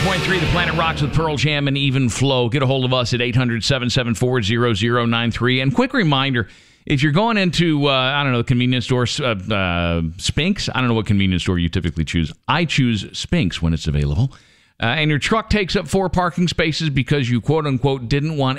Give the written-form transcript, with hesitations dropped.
101.3 The Planet Rocks with Pearl Jam and Even Flow. Get a hold of us at 800-774-0093. And quick reminder, if you're going into, the convenience store, Spinks, I don't know what convenience store you typically choose. I choose Spinks when it's available. And your truck takes up 4 parking spaces because you, quote-unquote, didn't want